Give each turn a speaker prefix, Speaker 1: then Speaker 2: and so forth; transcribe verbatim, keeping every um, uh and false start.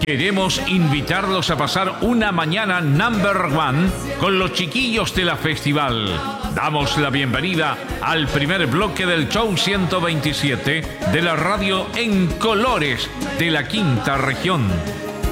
Speaker 1: Queremos invitarlos a pasar una mañana number one con los chiquillos de la festival. Damos la bienvenida al primer bloque del show ciento veintisiete de la radio en colores de la quinta región.